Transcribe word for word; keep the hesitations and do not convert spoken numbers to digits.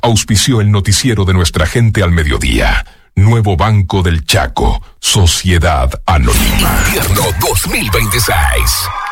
auspició el noticiero de nuestra gente al mediodía. Nuevo Banco del Chaco, Sociedad Anónima. Invierno dos mil veintiséis.